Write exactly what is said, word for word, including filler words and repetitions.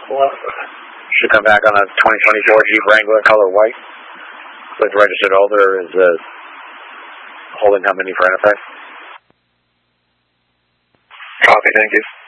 Should come back on a twenty twenty-four Jeep Wrangler color white with registered holder is a holding company for Enterprise. Copy, thank you.